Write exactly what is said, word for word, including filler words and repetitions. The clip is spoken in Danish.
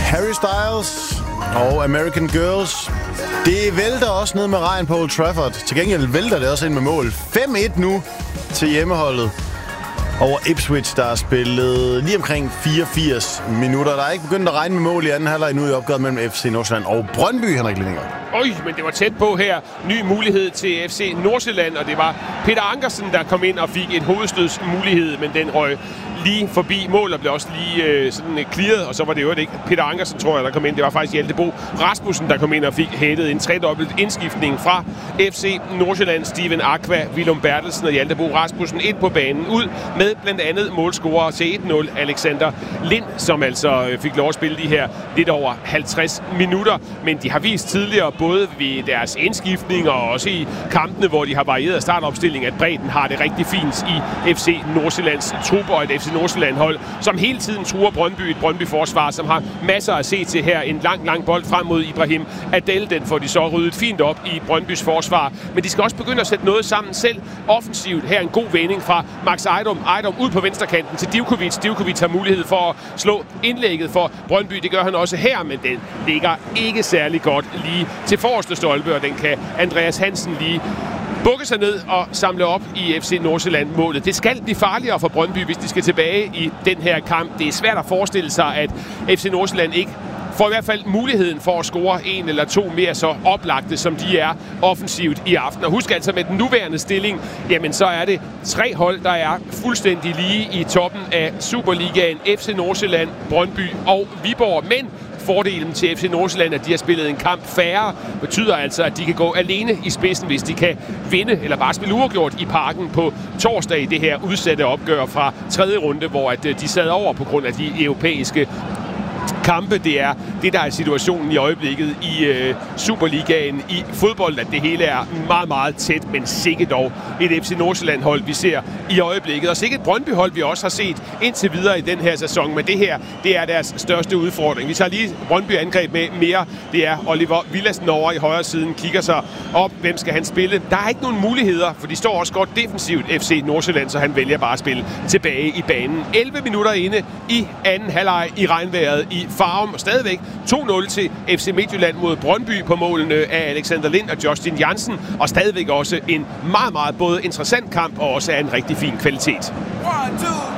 Harry Styles og American Girls. Det vælter også ned med regn på Old Trafford. Til gengæld vælter det også ind med mål. fem et nu til hjemmeholdet over Ipswich, der har spillet lige omkring fireogfirs minutter. Der er ikke begyndt at regne med mål i anden halvleg nu i opgøret mellem F C Nordsjælland og Brøndby, Henrik Lindinger. Øj, men det var tæt på her. Ny mulighed til F C Nordsjælland, og det var Peter Ankersen, der kom ind og fik en hovedstødsmulighed, men den røg lige forbi mål og blev også lige øh, sådan øh, clearet, og så var det jo ikke Peter Ankersen, tror jeg, der kom ind. Det var faktisk Hjalte Bo Rasmussen, der kom ind og fik hættet en tredobbelt indskiftning fra F C Nordsjælland. Steven Aqua, Willum Bertelsen og Hjalte Bo Rasmussen ind på banen ud med blandt andet målscorer til et nul Alexander Lind, som altså øh, fik lov at spille de her lidt over halvtreds minutter. Men de har vist tidligere, både ved deres indskiftning og også i kampene, hvor de har varieret startopstilling, at bredden har det rigtig fint i F C Nordsjællands trup, og et F C Nordsjælland-hold, som hele tiden truer Brøndby, et Brøndby-forsvar, som har masser at se til her. En lang, lang bold frem mod Ibrahim Adel, den får de så ryddet fint op i Brøndbys forsvar. Men de skal også begynde at sætte noget sammen selv offensivt. Her en god vending fra Max Ejdom. Ejdom ud på venstrekanten til Divkovic. Divkovic har mulighed for at slå indlægget for Brøndby. Det gør han også her, men den ligger ikke særlig godt lige til forreste stolpe, og den kan Andreas Hansen lige bukke sig ned og samle op i F C Nordsjælland-målet. Det skal blive farligere for Brøndby, hvis de skal tilbage i den her kamp. Det er svært at forestille sig, at F C Nordsjælland ikke får i hvert fald muligheden for at score en eller to mere så oplagte, som de er offensivt i aften. Og husk altså, med den nuværende stilling, jamen så er det tre hold, der er fuldstændig lige i toppen af Superligaen. F C Nordsjælland, Brøndby og Viborg. Men fordelen til F C Nordsjælland, at de har spillet en kamp færre, betyder altså, at de kan gå alene i spidsen, hvis de kan vinde eller bare spille uafgjort i Parken på torsdag i det her udsatte opgør fra tredje runde, hvor at de sad over på grund af de europæiske kampe. Det er det, der er situationen i øjeblikket i øh, Superligaen i fodbold, at det hele er meget, meget tæt, men sikkert dog et F C Nordsjælland-hold, vi ser i øjeblikket. Og sikkert et Brøndby-hold, vi også har set indtil videre i den her sæson, men det her, det er deres største udfordring. Vi tager lige Brøndby-angreb med mere. Det er Oliver Villadsen over i højre siden, kigger sig op, hvem skal han spille. Der er ikke nogen muligheder, for de står også godt defensivt F C Nordsjælland, så han vælger bare at spille tilbage i banen. elleve minutter inde i anden halvleg i regnvejret i Farum, og stadigvæk to nul til F C Midtjylland mod Brøndby på målene af Alexander Lind og Justin Jansen, og stadigvæk også en meget, meget både interessant kamp og også af en rigtig fin kvalitet. One, two.